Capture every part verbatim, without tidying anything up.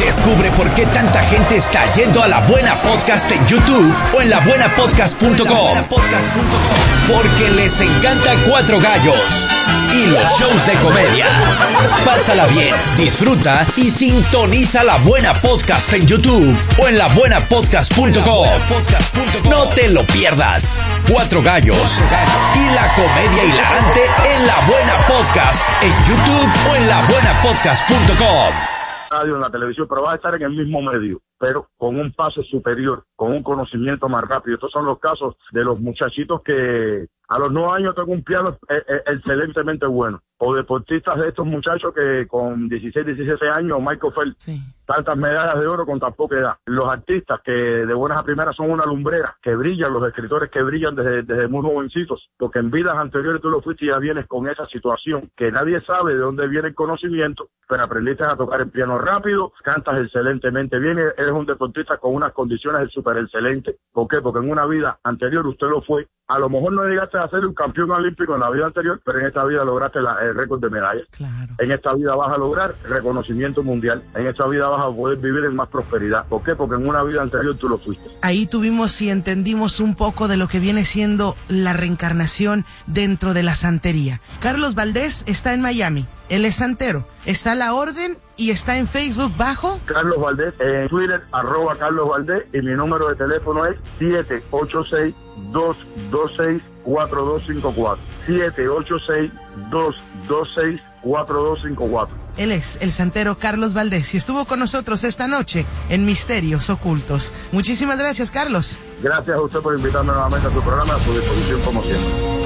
Descubre por qué tanta gente está yendo a La Buena Podcast en YouTube o en la buena podcast punto com. Porque les encanta Cuatro Gallos y los shows de comedia. Pásala bien, disfruta y sintoniza La Buena Podcast en YouTube o en la buena podcast punto com. No te lo pierdas. Cuatro Gallos y la comedia hilarante en La Buena Podcast en YouTube o en la buena podcast punto com. Radio, en la televisión, pero va a estar en el mismo medio, pero con un paso superior, con un conocimiento más rápido. Estos son los casos de los muchachitos que a los nueve años tocan un piano eh, eh, excelentemente bueno, o deportistas de estos muchachos que con dieciséis, diecisiete años, Michael Phelps, sí. tantas medallas de oro con tan poca edad. Los artistas que de buenas a primeras son una lumbrera, que brillan, los escritores que brillan desde, desde muy jovencitos, porque en vidas anteriores tú lo fuiste y ya vienes con esa situación, que nadie sabe de dónde viene el conocimiento, pero aprendiste a tocar el piano rápido, cantas excelentemente bien, eres un deportista con unas condiciones súper excelentes. ¿Por qué? Porque en una vida anterior usted lo fue. A lo mejor no llegaste a ser un campeón olímpico en la vida anterior, pero en esta vida lograste la, el récord de medallas. Claro. En esta vida vas a lograr reconocimiento mundial. En esta vida vas a poder vivir en más prosperidad. ¿Por qué? Porque en una vida anterior tú lo fuiste. Ahí tuvimos y entendimos un poco de lo que viene siendo la reencarnación dentro de la santería. Carlos Valdés está en Miami. Él es santero. Está a la orden y está en Facebook bajo Carlos Valdés, en Twitter, arroba Carlos Valdés, y mi número de teléfono es siete ocho seis, dos dos seis, cuatro dos cinco cuatro. siete ocho seis, dos dos seis, cuatro dos cinco cuatro. Él es el santero Carlos Valdés y estuvo con nosotros esta noche en Misterios Ocultos. Muchísimas gracias, Carlos. Gracias a usted por invitarme nuevamente a su programa, a su disposición como siempre.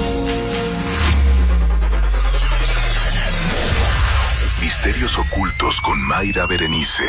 Misterios Ocultos con Mayra Berenice.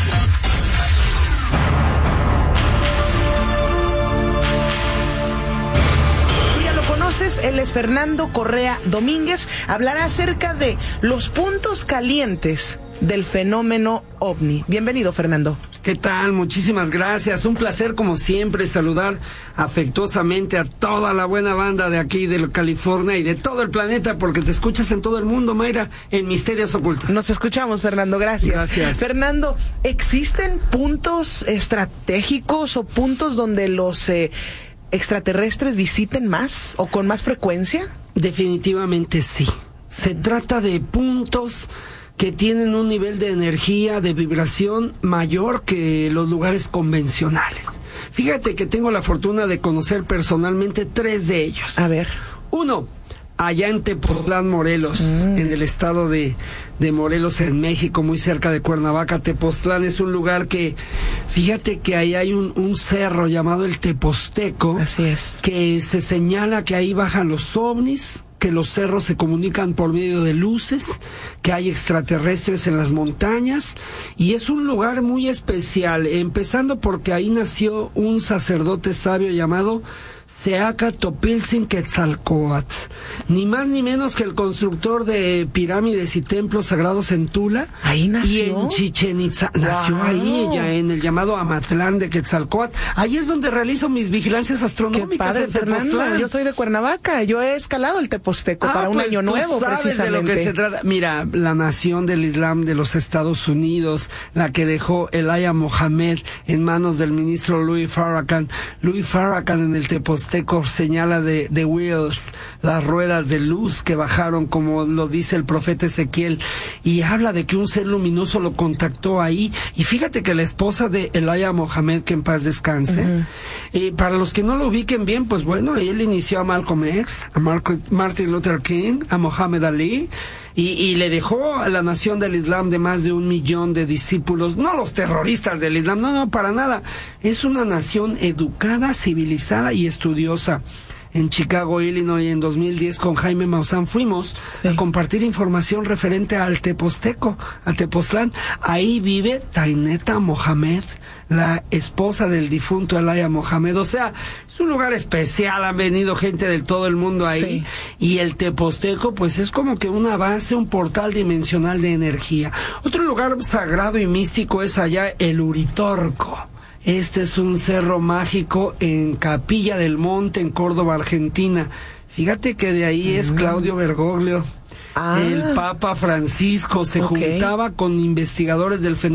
Tú ya lo conoces, él es Fernando Correa Domínguez. Hablará acerca de los puntos calientes del fenómeno ovni. Bienvenido, Fernando. ¿Qué tal? Muchísimas gracias. Un placer, como siempre, saludar afectuosamente a toda la buena banda de aquí, de California y de todo el planeta, porque te escuchas en todo el mundo, Mayra, en Misterios Ocultos. Nos escuchamos, Fernando. Gracias. Gracias. Fernando, ¿existen puntos estratégicos o puntos donde los eh, extraterrestres visiten más o con más frecuencia? Definitivamente sí. Se trata de puntos que tienen un nivel de energía, de vibración mayor que los lugares convencionales. Fíjate que tengo la fortuna de conocer personalmente tres de ellos. A ver. Uno, allá en Tepoztlán, Morelos, mm. en el estado de, de Morelos, en México, muy cerca de Cuernavaca. Tepoztlán es un lugar que, fíjate que ahí hay un, un cerro llamado el Teposteco. Así es. Que se señala que ahí bajan los ovnis, que los cerros se comunican por medio de luces, que hay extraterrestres en las montañas, y es un lugar muy especial, empezando porque ahí nació un sacerdote sabio llamado Seaca Topiltzin Quetzalcóatl, ni más ni menos que el constructor de pirámides y templos sagrados en Tula. Ahí nació. Y en Chichen Itza. Wow. Nació ahí, ella, en el llamado Amatlán de Quetzalcóatl. Ahí es donde realizo mis vigilancias astronómicas. Qué padre, en Fernando. Yo soy de Cuernavaca. Yo he escalado el Teposteco ah, para un pues año nuevo, sabes precisamente. De lo que se trata. Mira, la nación del Islam de los Estados Unidos, la que dejó Elijah Mohammed en manos del ministro Louis Farrakhan. Louis Farrakhan en el Teposteco señala de, de wheels, las ruedas de luz que bajaron, como lo dice el profeta Ezequiel, y habla de que un ser luminoso lo contactó ahí. Y fíjate que la esposa de Elijah Mohammed, que en paz descanse, uh-huh. eh, para los que no lo ubiquen bien, pues bueno, él inició a Malcolm X, a Mar- Martin Luther King, a Muhammad Ali, Y, y le dejó a la nación del Islam de más de un millón de discípulos, no los terroristas del Islam, no, no, para nada. Es una nación educada, civilizada y estudiosa. En Chicago, Illinois, en dos mil diez, con Jaime Maussan fuimos sí. a compartir información referente al Teposteco, a Tepoztlán. Ahí vive Taineta Mohamed, la esposa del difunto Elijah Mohammed. O sea, es un lugar especial, han venido gente de todo el mundo ahí. Sí. Y el Teposteco, pues es como que una base, un portal dimensional de energía. Otro lugar sagrado y místico es allá el Uritorco. Este es un cerro mágico en Capilla del Monte, en Córdoba, Argentina. Fíjate que de ahí es Claudio Bergoglio. Ah. El Papa Francisco se okay. juntaba con investigadores del fenómeno